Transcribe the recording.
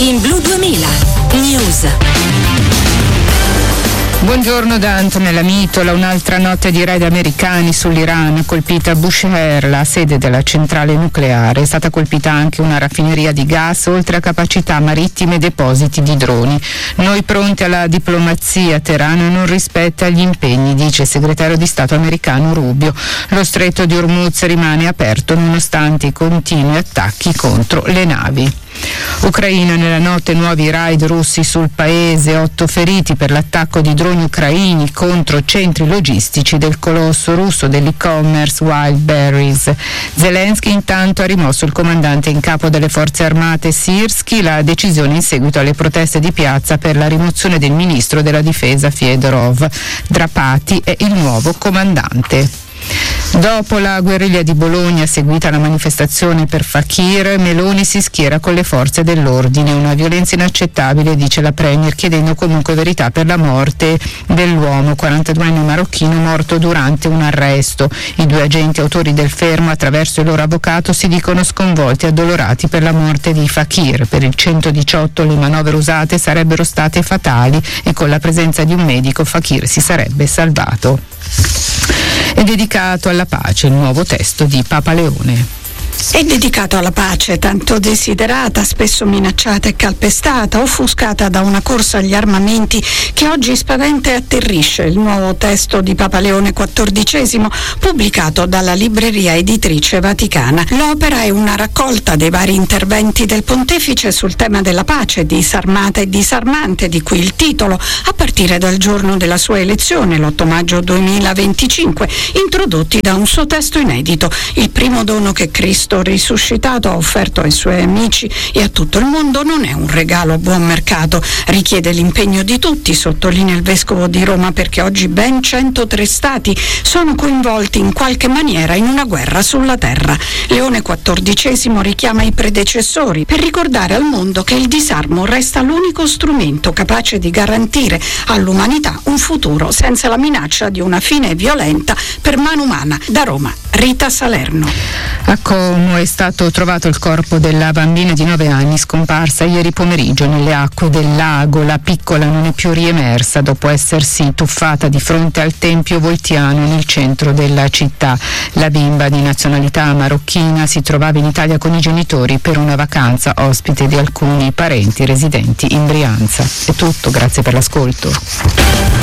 In Blu 2000 News. Buongiorno da Antonella Mitola. Un'altra notte di raid americani sull'Iran, colpita Bushehr, la sede della centrale nucleare. È stata colpita anche una raffineria di gas, oltre a capacità marittime e depositi di droni. Noi pronti alla diplomazia, Teheran non rispetta gli impegni, dice il segretario di Stato americano Rubio. Lo stretto di Hormuz rimane aperto nonostante i continui attacchi contro le navi. Ucraina, nella notte nuovi raid russi sul paese, 8 feriti per l'attacco di droni ucraini contro centri logistici del colosso russo dell'e-commerce Wildberries. Zelensky intanto ha rimosso il comandante in capo delle forze armate Sirski, la decisione in seguito alle proteste di piazza per la rimozione del ministro della difesa Fedorov. Drapati è il nuovo comandante. Dopo la guerriglia di Bologna, seguita la manifestazione per Fakir, Meloni si schiera con le forze dell'ordine. Una violenza inaccettabile, dice la Premier, chiedendo comunque verità per la morte dell'uomo, 42enne marocchino, morto durante un arresto. I 2 agenti autori del fermo, attraverso il loro avvocato, si dicono sconvolti e addolorati per la morte di Fakir. Per il 118 le manovre usate sarebbero state fatali e con la presenza di un medico Fakir si sarebbe salvato. È dedicato alla pace il nuovo testo di Papa Leone. È dedicato alla pace, tanto desiderata, spesso minacciata e calpestata, offuscata da una corsa agli armamenti che oggi spaventa e atterrisce il nuovo testo di Papa Leone XIV, pubblicato dalla Libreria Editrice Vaticana. L'opera è una raccolta dei vari interventi del Pontefice sul tema della pace, disarmata e disarmante, di cui il titolo, a partire dal giorno della sua elezione, l'8 maggio 2025, introdotti da un suo testo inedito, il primo dono che Cristo risuscitato ha offerto ai suoi amici e a tutto il mondo. Non è un regalo a buon mercato, richiede l'impegno di tutti, sottolinea il vescovo di Roma, perché oggi ben 103 stati sono coinvolti in qualche maniera in una guerra sulla terra. Leone XIV richiama i predecessori per ricordare al mondo che il disarmo resta l'unico strumento capace di garantire all'umanità un futuro senza la minaccia di una fine violenta per mano umana. Da Roma, Rita Salerno. A Como è stato trovato il corpo della bambina di 9 anni scomparsa ieri pomeriggio nelle acque del lago. La piccola non è più riemersa dopo essersi tuffata di fronte al Tempio Voltiano nel centro della città. La bimba di nazionalità marocchina si trovava in Italia con i genitori per una vacanza, ospite di alcuni parenti residenti in Brianza. È tutto, grazie per l'ascolto.